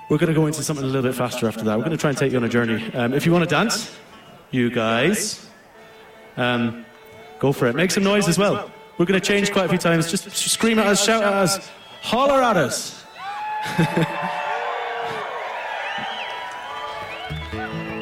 We're going to go into something a little bit faster after that. We're going to try and take you on a journey. If you want to dance, you guys, go for it. Make some noise as well. We're going to change quite a few times. Just scream at us, shout at us, holler at us.